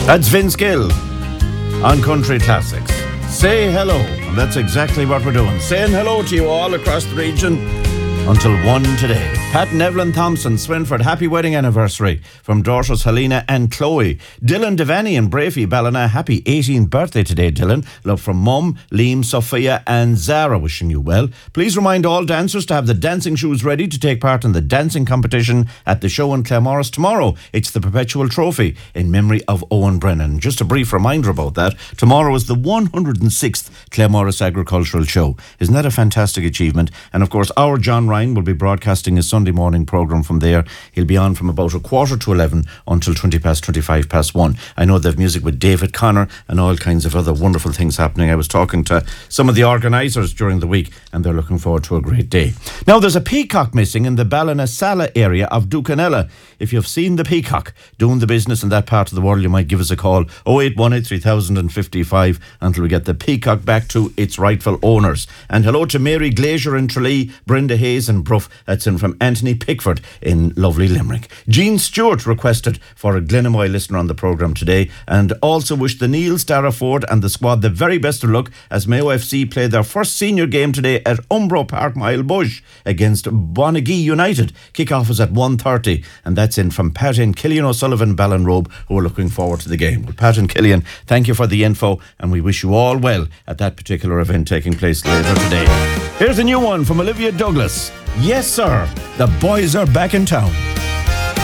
That's Vince Gill on Country Classics. Say hello, and that's exactly what we're doing. Saying hello to you all across the region until 1 today. Pat and Evelyn Thompson, Swinford, happy wedding anniversary from daughters Helena and Chloe. Dylan Devaney in Brafey, Ballina, happy 18th birthday today, Dylan. Love from Mum, Liam, Sophia and Zara, wishing you well. Please remind all dancers to have the dancing shoes ready to take part in the dancing competition at the show in Claremorris tomorrow. It's the Perpetual Trophy in memory of Owen Brennan. Just a brief reminder about that. Tomorrow is the 106th Claremorris Agricultural Show. Isn't that a fantastic achievement? And of course, our John Ryan will be broadcasting his Sunday morning programme from there. He'll be on from about 11:15 until 1:25 I know they've music with David Connor and all kinds of other wonderful things happening. I was talking to some of the organisers during the week and they're looking forward to a great day. Now, there's a peacock missing in the Ballinasala area of Ducanella. If you've seen the peacock doing the business in that part of the world, you might give us a call, 0818 3055, until we get the peacock back to its rightful owners. And hello to Mary Glazier in Tralee, Brenda Hayes in Bruff. That's in from Anthony Pickford in lovely Limerick. Jean Stewart requested for a Glenamoy listener on the programme today, and also wish the Neils, Dara Ford and the squad the very best of luck as Mayo FC play their first senior game today at Umbro Park, Mile Bush, against Bonagee United. Kick-off is at 1:30, and that's in from Pat and Killian O'Sullivan, Ballinrobe, who are looking forward to the game. Well, Pat and Killian, thank you for the info, and we wish you all well at that particular event taking place later today. Here's a new one from Olivia Douglas. Yes, sir, the boys are back in town.